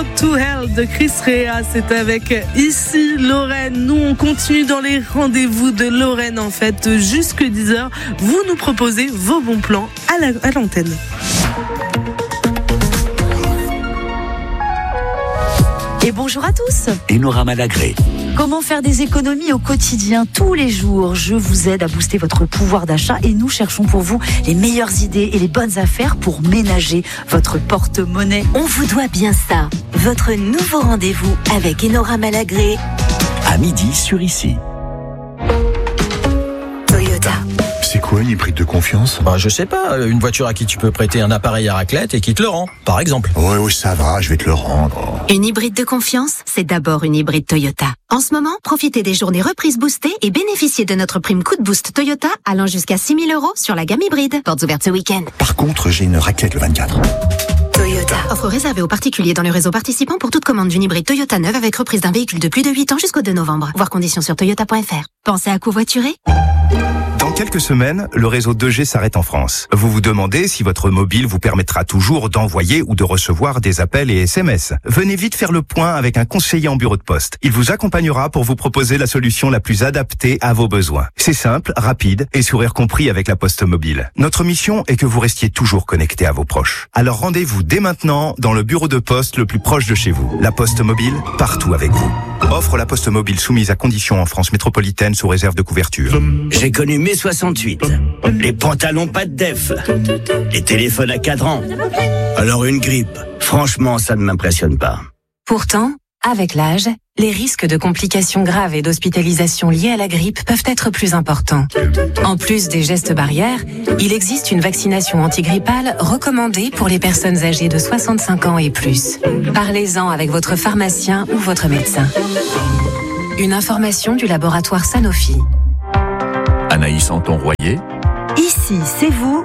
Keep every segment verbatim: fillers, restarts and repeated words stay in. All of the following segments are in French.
to Hell de Chris Rea, c'est avec Ici Lorraine. Nous on continue dans les rendez-vous de Lorraine en fait, jusque dix heures. Vous nous proposez vos bons plans à, la, à l'antenne. Et bonjour à tous. Enora Malagré. Comment faire des économies au quotidien, tous les jours? Je vous aide à booster votre pouvoir d'achat et nous cherchons pour vous les meilleures idées et les bonnes affaires pour ménager votre porte-monnaie. On vous doit bien ça. Votre nouveau rendez-vous avec Enora Malagré. À midi sur Ici. Toyota. C'est quoi une hybride de confiance? Bah, je sais pas, une voiture à qui tu peux prêter un appareil à raclette et qui te le rend, par exemple. Ouais, ouais, ça va, je vais te le rendre. Une hybride de confiance, c'est d'abord une hybride Toyota. En ce moment, profitez des journées reprises boostées et bénéficiez de notre prime coup de boost Toyota allant jusqu'à six mille euros sur la gamme hybride. Portes ouvertes ce week-end. Par contre, j'ai une raclette le vingt-quatre. Toyota. Offre réservée aux particuliers dans le réseau participant pour toute commande d'une hybride Toyota neuve avec reprise d'un véhicule de plus de huit ans jusqu'au deux novembre. Voir conditions sur toyota point f r. Pensez à covoiturer? Dans quelques semaines, le réseau deux G s'arrête en France. Vous vous demandez si votre mobile vous permettra toujours d'envoyer ou de recevoir des appels et S M S. Venez vite faire le point avec un conseiller en bureau de poste. Il vous accompagnera pour vous proposer la solution la plus adaptée à vos besoins. C'est simple, rapide et sourire compris avec la Poste Mobile. Notre mission est que vous restiez toujours connecté à vos proches. Alors rendez-vous dès maintenant dans le bureau de poste le plus proche de chez vous. La Poste Mobile, partout avec vous. Offre la Poste Mobile soumise à conditions en France métropolitaine sous réserve de couverture. J'ai connu mai soixante-huit. Les pantalons pas de def. Les téléphones à cadran. Alors une grippe. Franchement, ça ne m'impressionne pas. Pourtant, avec l'âge, les risques de complications graves et d'hospitalisation liées à la grippe peuvent être plus importants. En plus des gestes barrières, il existe une vaccination antigrippale recommandée pour les personnes âgées de soixante-cinq ans et plus. Parlez-en avec votre pharmacien ou votre médecin. Une information du laboratoire Sanofi. Anaïs Anton-Royer. Ici, c'est vous.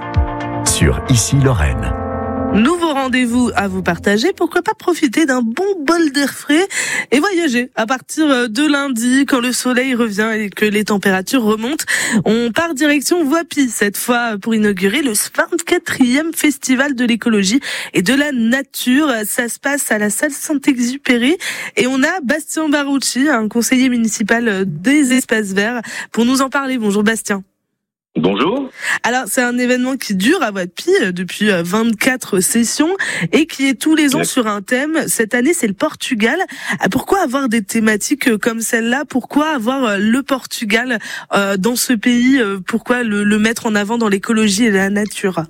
Sur Ici Lorraine. Nouveau rendez-vous à vous partager. Pourquoi pas profiter d'un bon bol d'air frais et voyager à partir de lundi quand le soleil revient et que les températures remontent. On part direction Voipy cette fois pour inaugurer le vingt-quatrième festival de l'écologie et de la nature. Ça se passe à la salle Saint-Exupéry et on a Bastien Barucci, un conseiller municipal des espaces verts, pour nous en parler. Bonjour Bastien. Bonjour. Alors, c'est un événement qui dure à Voipy depuis vingt-quatre sessions et qui est tous les ans sur un thème. Cette année, c'est le Portugal. Pourquoi avoir des thématiques comme celle-là? Pourquoi avoir le Portugal dans ce pays? Pourquoi le, le mettre en avant dans l'écologie et la nature?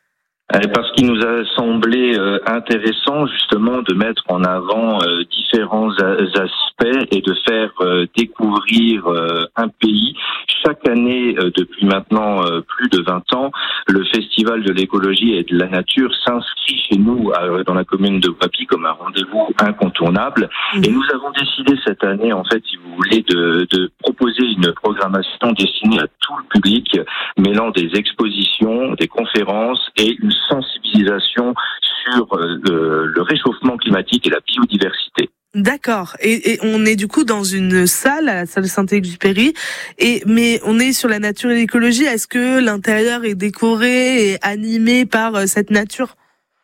Parce qu'il nous a semblé euh, intéressant justement de mettre en avant euh, différents a- aspects et de faire euh, découvrir euh, un pays. Chaque année, euh, depuis maintenant euh, plus de vingt ans, le Festival de l'écologie et de la nature s'inscrit chez nous euh, dans la commune de Voipy comme un rendez-vous incontournable. Mmh. Et nous avons décidé cette année, en fait, si vous voulez, de, de proposer une programmation destinée à tout le public, mêlant des expositions, des conférences et une sensibilisation sur euh, le, le réchauffement climatique et la biodiversité. D'accord. Et, et on est du coup dans une salle, à la salle Saint-Exupéry, et mais on est sur la nature et l'écologie. Est-ce que l'intérieur est décoré et animé par euh, cette nature?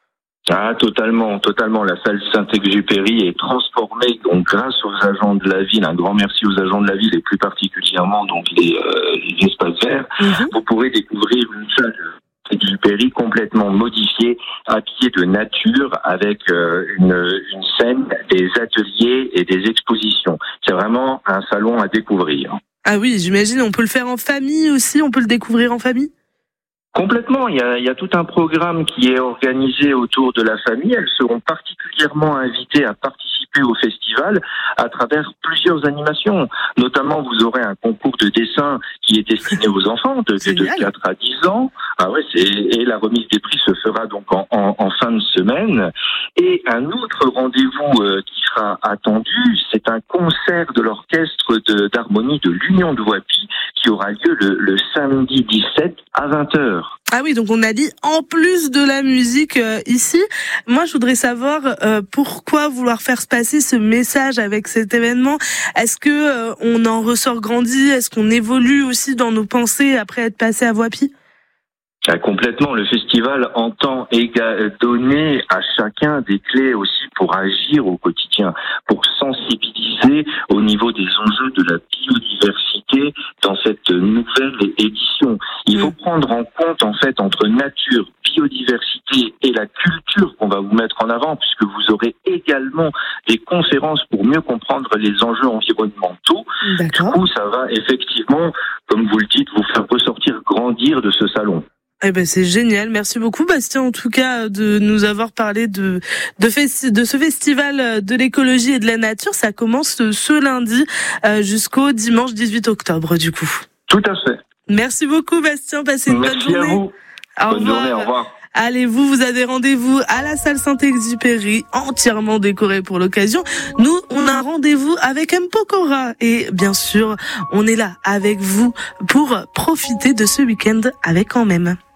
Ah, totalement, totalement. La salle Saint-Exupéry est transformée donc grâce aux agents de la ville. Un grand merci aux agents de la ville et plus particulièrement donc les, euh, les espaces verts. Mm-hmm. Vous pourrez découvrir une salle Exupéry complètement modifiée, habillée de nature, avec euh, une, une scène, des ateliers et des expositions. C'est vraiment un salon à découvrir. Ah oui, j'imagine. On peut le faire en famille aussi. On peut le découvrir en famille. Complètement, il y a, il y a tout un programme qui est organisé autour de la famille. Elles seront particulièrement invitées à participer au festival à travers plusieurs animations. Notamment, vous aurez un concours de dessin qui est destiné aux enfants de, de quatre à dix ans. Ah ouais, c'est, et la remise des prix se fera donc en, en, en fin de semaine. Et un autre rendez-vous euh, qui sera attendu, c'est un concert de l'orchestre de, d'harmonie de l'Union de Voipy qui aura lieu le, le samedi dix-sept à vingt heures. Ah oui, donc on a dit en plus de la musique euh, ici. Moi, je voudrais savoir euh, pourquoi vouloir faire se passer ce message avec cet événement. Est-ce que euh, on en ressort grandi? Est-ce qu'on évolue aussi dans nos pensées après être passé à Voipy? Ah, complètement. Le festival entend éga- donner à chacun des clés aussi pour agir au quotidien, pour sensibiliser au niveau des enjeux de la biodiversité dans cette nouvelle édition. Il faut prendre en compte, en fait, entre nature, biodiversité et la culture qu'on va vous mettre en avant, puisque vous aurez également des conférences pour mieux comprendre les enjeux environnementaux. D'accord. Du coup, ça va effectivement, comme vous le dites, vous faire ressortir, grandir de ce salon. Eh ben c'est génial, merci beaucoup Bastien en tout cas de nous avoir parlé de de, festi- de ce festival de l'écologie et de la nature. Ça commence ce lundi euh, jusqu'au dimanche dix-huit octobre du coup. Tout à fait. Merci beaucoup Bastien, passez une merci bonne journée. À vous. Au bonne revoir. journée, au revoir. Allez, vous, vous avez rendez-vous à la salle Saint-Exupéry, entièrement décorée pour l'occasion. Nous, on a rendez-vous avec M. Pokora. Et bien sûr, on est là avec vous pour profiter de ce week-end avec quand même.